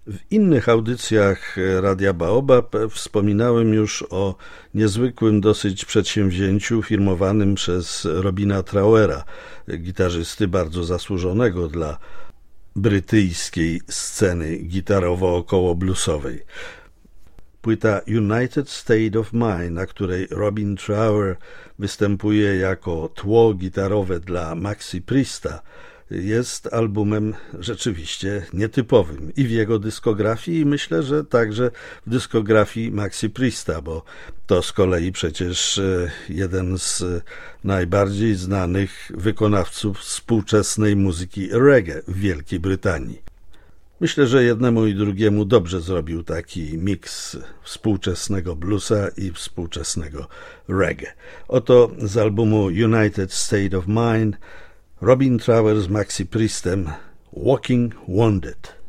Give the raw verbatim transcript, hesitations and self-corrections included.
W innych audycjach Radia Baobab wspominałem już o niezwykłym dosyć przedsięwzięciu firmowanym przez Robina Trauera, gitarzysty bardzo zasłużonego dla brytyjskiej sceny gitarowo-około-bluesowej. Płyta United State of Mind, na której Robin Trauer występuje jako tło gitarowe dla Maxi Priesta, jest albumem rzeczywiście nietypowym i w jego dyskografii, i myślę, że także w dyskografii Maxi Priesta, bo to z kolei przecież jeden z najbardziej znanych wykonawców współczesnej muzyki reggae w Wielkiej Brytanii. Myślę, że jednemu i drugiemu dobrze zrobił taki miks współczesnego bluesa i współczesnego reggae. Oto z albumu United State of Mind Robin Trauer z Maxi Priestem, Walking Wounded.